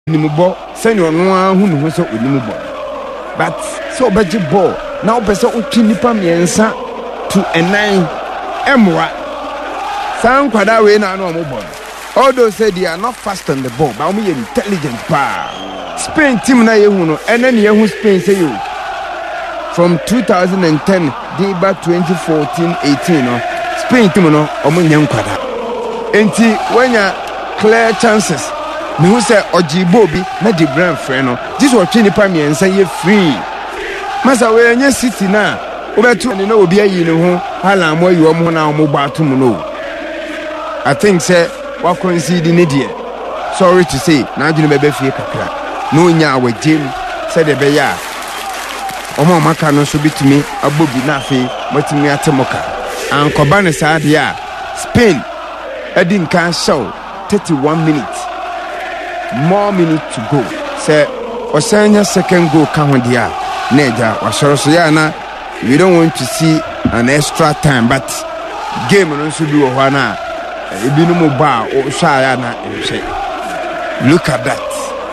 Nimubo, send you on one who was so Nimubo. But so badge ball now, Pesa Ukinipa Miensa to a 9 Emwa. Sound Quadawe na no mobile. Although said they are not fast on the ball, but only intelligent power. Spain team na yehuno, and then yehu Spain say you. From 2010, Deba 2014-18, no Spain team no omo nyam kwada. Enti when ya clear chances, me who say Ojibobi na the brand friend no. This was 20 pami and say you free. Masa we anya city na. Obetu ni no obi ayi ne ho. Hala mo yi omo na omo ba to mu no. I think say wa concede ni die. Sorry to say, na adwene bebe fie kakra. No nya we jim said the be ya. Omo maka no so bitumi abobi na afi matumi atemoka. Ankoba ne sa de a Spain Edin can show 31 minutes. More minutes to go. Say Osanya second goal count dia. Neja wasorosoyana. We don't want to see an extra time, but game no should be ohana. Ebinu mo ba o shaya na say. Look at that.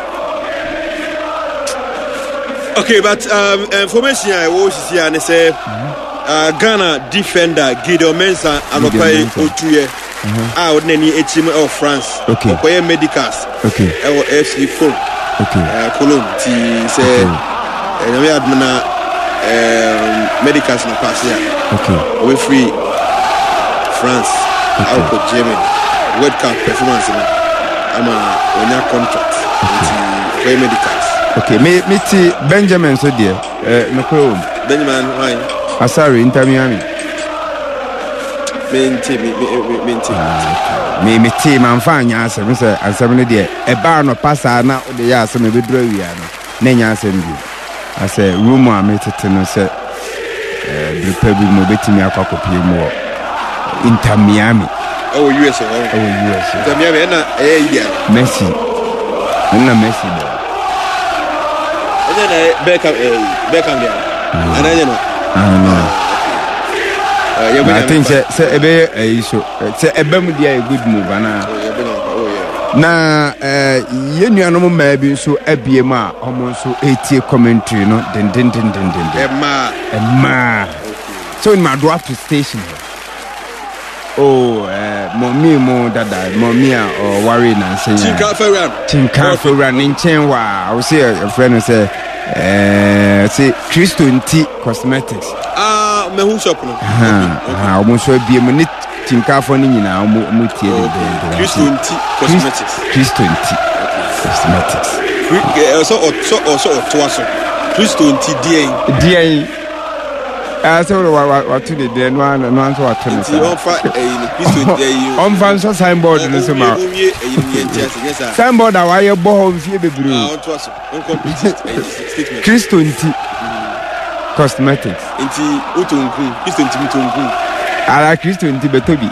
Okay, but information I was here and say Ghana defender Gideon Mensah anopai otuye out nani HM of France. Okay. Okoye medicals. Okay. Our FC Cologne. Okay. Cologne ti say we admina medicals na pass here. Okay. We free France. Out for Germany. World Cup performance na ama onya contract. Okay. Medicals. Okay, me see Benjamin so dear. No problem. Benjamin why? Asari Inter Miami. Me team I'm fine answer me say answer me there. E ba no passa na o de ya so me be dro wi ano. Na nya answer me. I say rumor am tete no say the people mo betimi akwakopi mo Inter Miami. Oh US US. Inter Miami na idea. Messi. Na Messi. Beckham there. And I know. I think say say ebem dia a good move na. Na yenuanom ma bi so abiem a omo so etie commentary no den. Emma. So in my draft station. Oh, mommy mo dada, mommy or worry na say. Chinka run in chain wa. I will say a friend say Christo Nti Cosmetics. Me who shop no. Almost so be a minute Chinka for ni na mo tie de. Christo Nti Cosmetics. Christo Nti Cosmetics. Also Christo Nti DA. I said, what to the day, no one to attend. On fancy signboard in the summer. Signboard, I wire bones here be blue. Christo Nti Cosmetics. I like Christo Nti Betobi.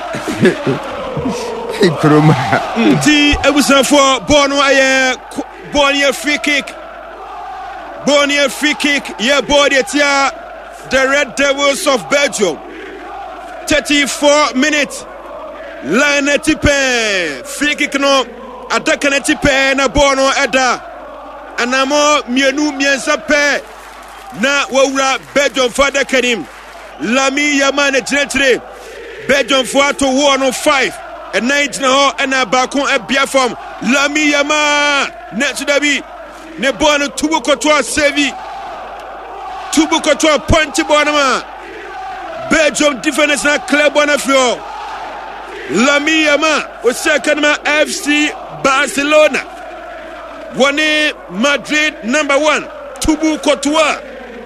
Nti, it was for Bonnier free kick. Bonnier free kick, yeah, body, yeah. The Red Devils of Belgium. 34 minutes. Line tipe. Free kick no. Ataka tipe na bono eda. Anamo mienu miensa pe. Na wawura Belgium for the Kenim. Lami Yamane Gentry. Belgium for to 105. And 9 ho and a bakon a biafom. Lami Yama. Next to the beat. Ne bono tubu kotwa sevi. Tubuko to a punch bonama. Belgium defense na club bonafio. Lami Yama was second ma FC Barcelona. One Madrid #1. Tubuko toa.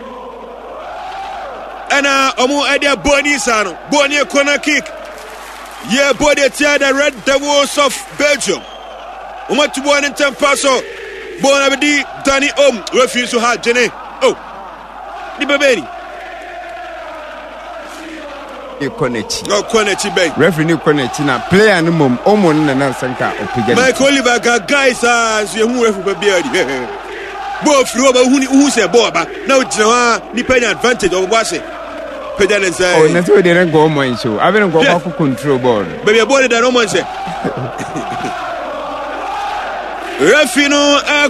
Ana omu idea Boni Sano. Boni corner kick. Yeah, body tia the Red Devils of Belgium. Umatu one in 10 passo. Bonabedi Danny refuse to have Jenny. Oh. Baby. Konechi bay. Referee ni Konechi na player no mom omo na sanka opija. Michael Oliver guys as you who referee baby. Bo free over who say bo ba. Now jina ni penny advantage of what say. Pedal say. Oh, na so dey ran go omo so. I been go back control ball. Baby ball that no man say. refi no